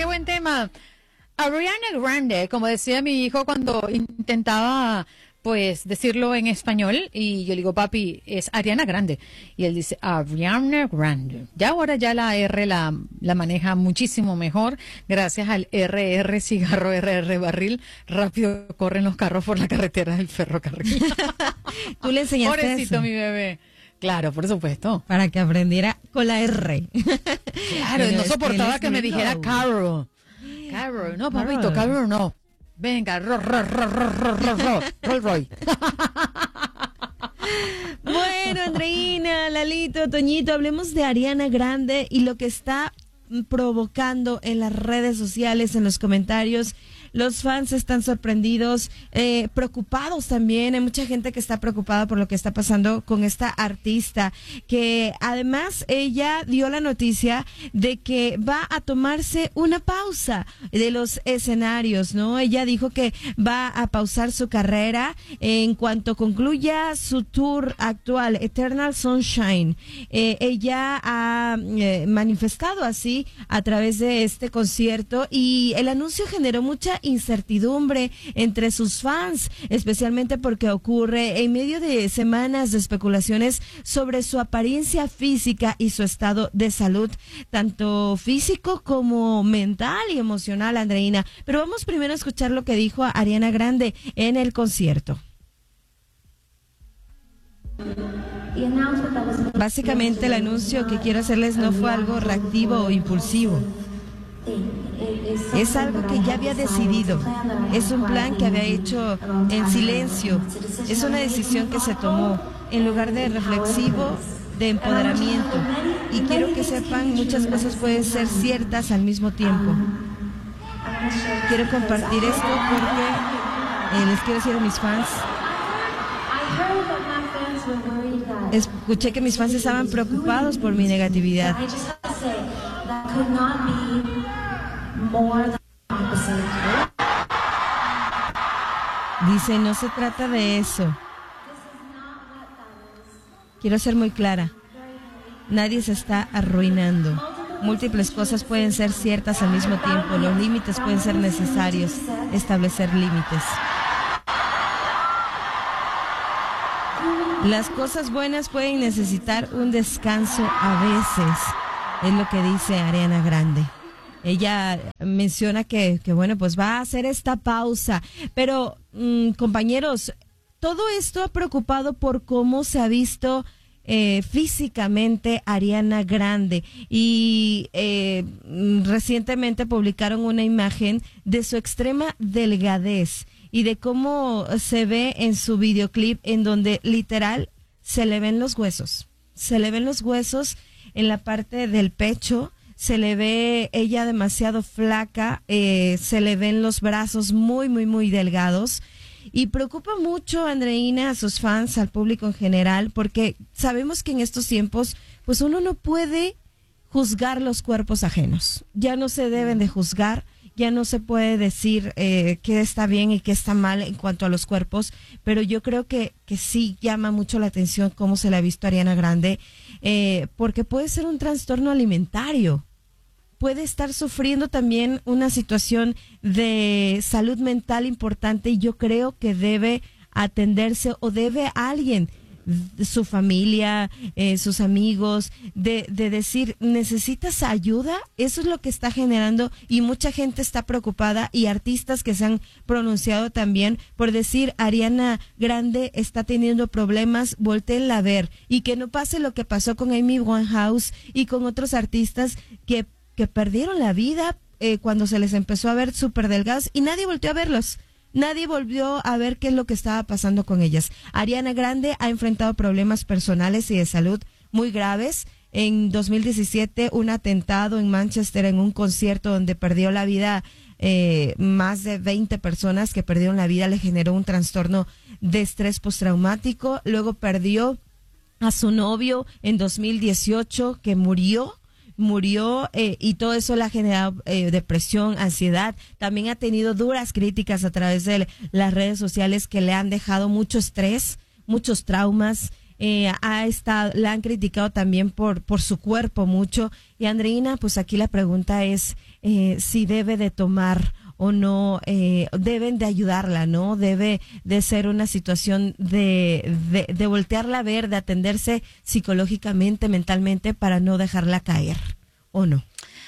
qué buen tema. Ariana Grande, como decía mi hijo cuando intentaba pues decirlo en español, y yo le digo, papi, es Ariana Grande, y él dice Ariana Grande. Ya ahora ya la R la maneja muchísimo mejor, gracias al RR cigarro, RR barril. Rápido corren los carros por la carretera del ferrocarril. Tú le enseñaste Pobrecito eso. mi bebé. Claro, por supuesto. Para que aprendiera con la R. Claro, Bueno, no es soportaba él que es me lindo. dijera Carol. Carol, no, papito, Carol no. Venga, Roll Roy. Bueno, Andreina, Lalito, Toñito, hablemos de Ariana Grande y lo que está provocando en las redes sociales, en los comentarios. Los fans están sorprendidos, preocupados también. Hay mucha gente que está preocupada por lo que está pasando con esta artista, que además ella dio la noticia de que va a tomarse una pausa de los escenarios, ¿no? Ella dijo que va a pausar su carrera en cuanto concluya su tour actual, Eternal Sunshine. Ella ha manifestado así a través de este concierto, y el anuncio generó mucha incertidumbre entre sus fans, especialmente porque ocurre en medio de semanas de especulaciones sobre su apariencia física y su estado de salud, tanto físico como mental y emocional, Andreina. Pero vamos primero a escuchar lo que dijo Ariana Grande en el concierto. Básicamente el anuncio que quiero hacerles no fue algo reactivo o impulsivo. Es algo que ya había decidido. Es un plan que había hecho en silencio. Es una decisión que se tomó en lugar de reflexivo, de empoderamiento. Y quiero que sepan, muchas cosas pueden ser ciertas al mismo tiempo. Quiero compartir esto porque les quiero decir a mis fans. Escuché que mis fans estaban preocupados por mi negatividad. Dice, no se trata de eso. Quiero ser muy clara. Nadie se está arruinando. Múltiples cosas pueden ser ciertas al mismo tiempo. Los límites pueden ser necesarios. Establecer límites. Las cosas buenas pueden necesitar un descanso a veces. Es lo que dice Ariana Grande. Ella menciona que bueno, pues va a hacer esta pausa. Pero, compañeros, todo esto ha preocupado por cómo se ha visto físicamente Ariana Grande. Y recientemente publicaron una imagen de su extrema delgadez y de cómo se ve en su videoclip, en donde literal se le ven los huesos. Se le ven los huesos en la parte del pecho. Se le ve ella demasiado flaca, se le ven los brazos muy, muy, muy delgados. Y preocupa mucho, Andreina, a sus fans, al público en general, porque sabemos que en estos tiempos, pues uno no puede juzgar los cuerpos ajenos. Ya no se deben de juzgar, ya no se puede decir qué está bien y qué está mal en cuanto a los cuerpos, pero yo creo que sí llama mucho la atención cómo se le ha visto a Ariana Grande, porque puede ser un trastorno alimentario. Puede estar sufriendo también una situación de salud mental importante, y yo creo que debe atenderse, o debe alguien, su familia, sus amigos, de decir, ¿necesitas ayuda? Eso es lo que está generando, y mucha gente está preocupada, y artistas que se han pronunciado también por decir, Ariana Grande está teniendo problemas, voltéenla a ver, y que no pase lo que pasó con Amy Winehouse y con otros artistas que perdieron la vida cuando se les empezó a ver súper delgados, y nadie volteó a verlos. Nadie volvió a ver qué es lo que estaba pasando con ellas. Ariana Grande ha enfrentado problemas personales y de salud muy graves. En 2017, un atentado en Manchester, en un concierto donde perdió la vida, más de 20 personas que perdieron la vida, le generó un trastorno de estrés postraumático. Luego perdió a su novio en 2018, que murió, y todo eso le ha generado depresión, ansiedad. También ha tenido duras críticas a través de las redes sociales que le han dejado mucho estrés, muchos traumas. la han criticado también por su cuerpo mucho. Y Andreina, pues aquí la pregunta es si debe de tomar o no, deben de ayudarla, ¿no? Debe de ser una situación de voltearla a ver, de atenderse psicológicamente, mentalmente, para no dejarla caer, ¿o no?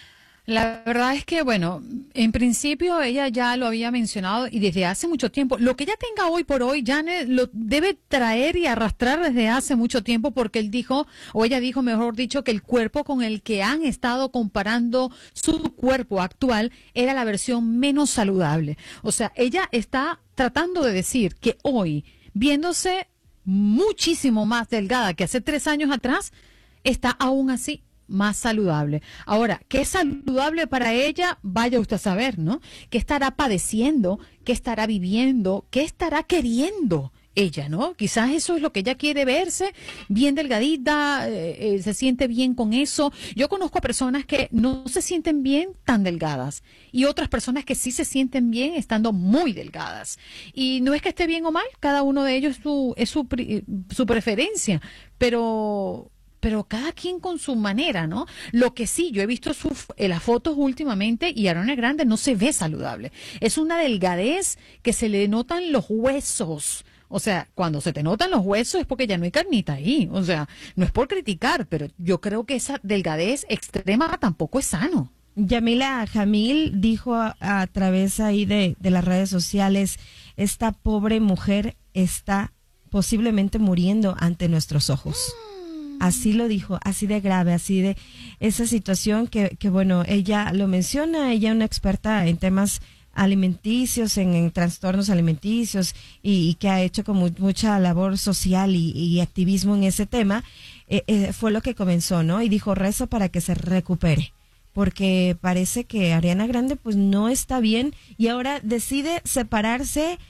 La verdad es que, bueno, en principio ella ya lo había mencionado y desde hace mucho tiempo. Lo que ella tenga hoy por hoy, Janet, lo debe traer y arrastrar desde hace mucho tiempo porque él dijo, o ella dijo, mejor dicho, que el cuerpo con el que han estado comparando su cuerpo actual era la versión menos saludable. O sea, ella está tratando de decir que hoy, viéndose muchísimo más delgada que hace 3 años atrás, está aún así más saludable. Ahora, ¿qué es saludable para ella? Vaya usted a saber, ¿no? ¿Qué estará padeciendo? ¿Qué estará viviendo? ¿Qué estará queriendo ella, no? Quizás eso es lo que ella quiere, verse bien delgadita, se siente bien con eso. Yo conozco a personas que no se sienten bien tan delgadas y otras personas que sí se sienten bien estando muy delgadas. Y no es que esté bien o mal, cada uno de ellos es su preferencia, pero cada quien con su manera, ¿no? Lo que sí, yo he visto las fotos últimamente y Ariana Grande no se ve saludable. Es una delgadez que se le notan los huesos. O sea, cuando se te notan los huesos es porque ya no hay carnita ahí. O sea, no es por criticar, pero yo creo que esa delgadez extrema tampoco es sano. Yamila Jamil dijo a través ahí de las redes sociales, esta pobre mujer está posiblemente muriendo ante nuestros ojos. Así lo dijo, así de grave, así de esa situación que bueno, ella lo menciona, ella es una experta en temas alimenticios, en trastornos alimenticios y que ha hecho como mucha labor social y activismo en ese tema, fue lo que comenzó, ¿no? Y dijo, rezo para que se recupere, porque parece que Ariana Grande pues no está bien y ahora decide separarse,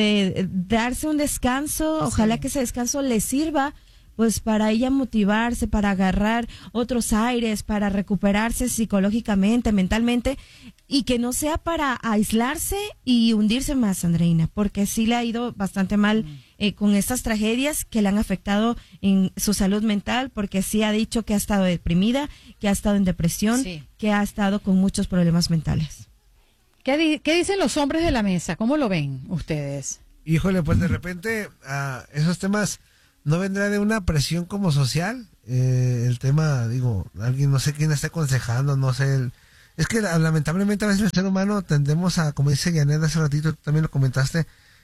darse un descanso, ojalá que ese descanso le sirva pues para ella motivarse, para agarrar otros aires, para recuperarse psicológicamente, mentalmente, y que no sea para aislarse y hundirse más, Andreina, porque sí le ha ido bastante mal con estas tragedias que le han afectado en su salud mental, porque sí ha dicho que ha estado deprimida, que ha estado en depresión, que ha estado con muchos problemas mentales. ¿Qué dicen los hombres de la mesa? ¿Cómo lo ven ustedes? Híjole, pues de repente esos temas... ¿No vendrá de una presión como social? El tema, digo, alguien, no sé quién está aconsejando, no sé. Es que lamentablemente a veces el ser humano tendemos a, como dice Janet hace ratito, tú también lo comentaste,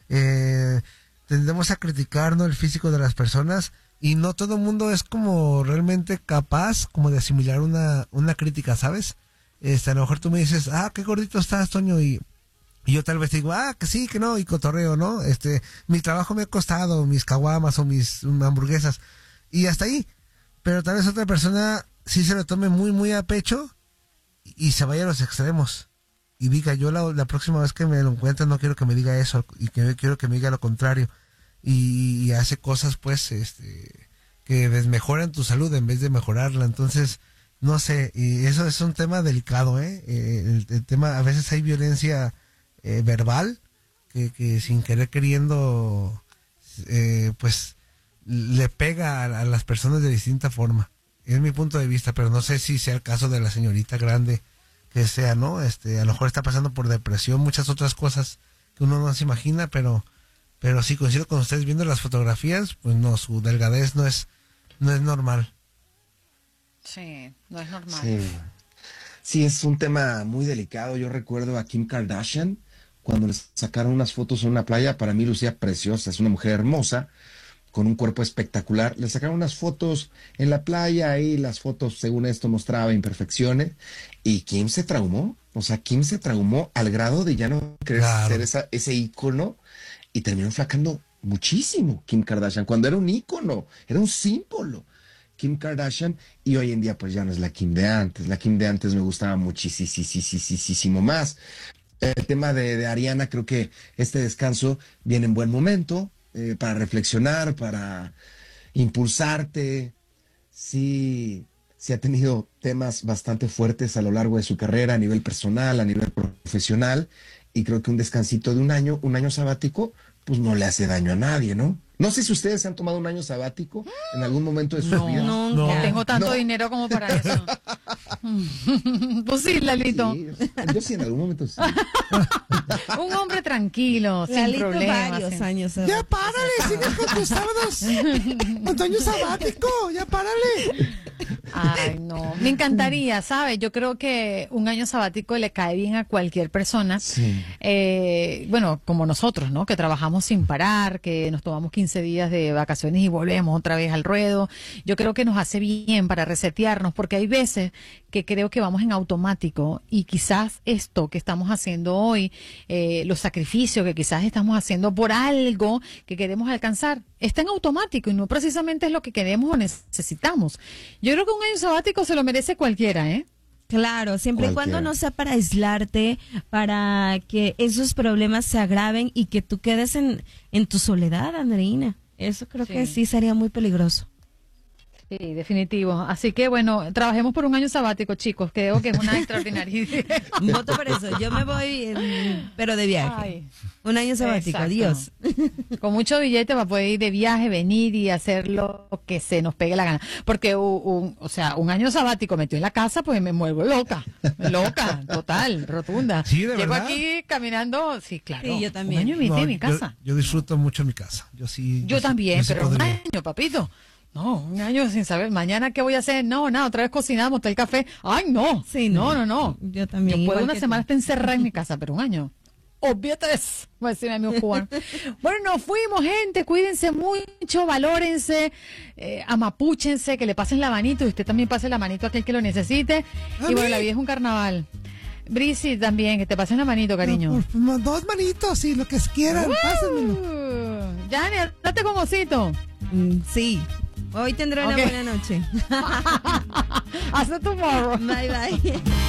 tendemos a criticar, ¿no?, el físico de las personas y no todo el mundo es como realmente capaz como de asimilar una crítica, ¿sabes? A lo mejor tú me dices, qué gordito estás, Toño, y yo tal vez te digo, que sí, que no, y cotorreo, ¿no? Mi trabajo me ha costado mis caguamas o mis hamburguesas, y hasta ahí. Pero tal vez otra persona sí se lo tome muy, muy a pecho y se vaya a los extremos. Y diga, yo la próxima vez que me lo encuentre no quiero que me diga eso, y que quiero que me diga lo contrario. Y hace cosas, pues, que desmejoran tu salud en vez de mejorarla. Entonces, no sé, y eso es un tema delicado, ¿eh? El tema, a veces hay violencia verbal que sin querer queriendo pues le pega a las personas de distinta forma. Es mi punto de vista, pero no sé si sea el caso de la señorita Grande, que sea, ¿no? A lo mejor está pasando por depresión, muchas otras cosas que uno no se imagina, pero sí coincido con ustedes, viendo las fotografías, pues no, su delgadez no es normal. Sí, no es normal. Sí, es un tema muy delicado. Yo recuerdo a Kim Kardashian, cuando les sacaron unas fotos en una playa, para mí lucía preciosa, es una mujer hermosa, con un cuerpo espectacular. Le sacaron unas fotos en la playa y las fotos, según esto, mostraba imperfecciones, y Kim se traumó, o sea, Kim se traumó al grado de ya no querer ser ese ícono, y terminó flacando muchísimo Kim Kardashian, cuando era un ícono, era un símbolo. Kim Kardashian, y hoy en día pues ya no es la Kim de antes. La Kim de antes me gustaba muchísimo más. El tema de Ariana, creo que este descanso viene en buen momento para reflexionar, para impulsarte. Sí ha tenido temas bastante fuertes a lo largo de su carrera, a nivel personal, a nivel profesional, y creo que un descansito de un año sabático, pues no le hace daño a nadie, ¿no? No sé si ustedes se han tomado un año sabático en algún momento de sus vidas. No Nunca. tengo tanto No. dinero como para eso. Pues sí, Lalito. Sí, yo sí en algún momento sí. Un hombre tranquilo, sin Lalito problemas. varios sí. años. Ya párale, sigue con tus sábados. Con tu año sabático, ya párale. Ay, no. Me encantaría, ¿sabes? Yo creo que un año sabático le cae bien a cualquier persona. Sí. Bueno, como nosotros, ¿no? Que trabajamos sin parar, que nos tomamos 15 días de vacaciones y volvemos otra vez al ruedo. Yo creo que nos hace bien para resetearnos, porque hay veces que creo que vamos en automático y quizás esto que estamos haciendo hoy, los sacrificios que quizás estamos haciendo por algo que queremos alcanzar, está en automático y no precisamente es lo que queremos o necesitamos. Yo creo que un año sabático se lo merece cualquiera, ¿eh? Claro, siempre y cuando Cualquiera. no sea para aislarte, para que esos problemas se agraven y que tú quedes en tu soledad, Andreina. Eso creo que sí sería muy peligroso. Sí, definitivo. Así que bueno, trabajemos por un año sabático, chicos. Creo que es una extraordinaria idea. Voto por eso. Yo me voy, pero de viaje. Ay, Un año sabático, exacto. adiós. Con mucho billete va a poder ir de viaje, venir y hacer lo que se nos pegue la gana. Porque un año sabático metido en la casa, pues me vuelvo loca. Loca, total, rotunda. Sí, ¿de Llego verdad? aquí caminando, sí, claro. Sí, yo también. Un año metido en mi casa. Yo disfruto mucho mi casa. Yo sí. Yo sí- también, sí pero un podría. año, papito. No, un año sin saber. Mañana, ¿qué voy a hacer? No, nada, otra vez cocinamos, está el café. Ay, no. Sí, no. Yo también. Yo puedo igual una que semana tú. estar encerrada en mi casa, pero un año. Olvídate de eso, voy a decir a mi amigo cubano. Bueno, nos fuimos, gente. Cuídense mucho, valórense, amapúchense, que le pasen la manito y usted también pase la manito a aquel que lo necesite. Y bueno, la vida es un carnaval. Brisi también, que te pasen la manito, cariño. Dos manitos, sí, lo que quieran, pásenmelo. Jania, date con osito. Sí. Hoy tendré una Ok. buena noche. Hasta tomorrow. Bye, bye.